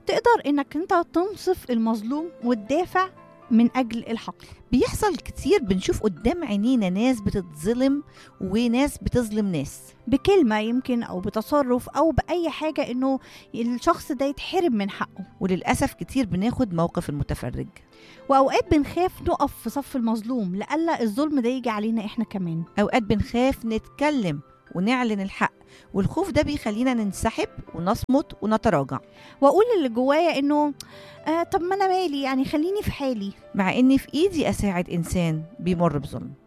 تقدر انك انت تنصف المظلوم وتدافع من اجل الحق. بيحصل كتير، بنشوف قدام عينينا ناس بتتظلم وناس بتظلم ناس، بكلمة يمكن او بتصرف او باي حاجة، انه الشخص ده يتحرم من حقه. وللأسف كتير بناخد موقف المتفرج. واوقات بنخاف نقف في صف المظلوم لألا الظلم ده يجي علينا احنا كمان. أوقات بنخاف نتكلم ونعلن الحق، والخوف ده بيخلينا ننسحب ونصمت ونتراجع، واقول اللي جوايا انه طب ما انا مالي، يعني خليني في حالي، مع إن في إيدي أساعد إنسان بيمر بظلم.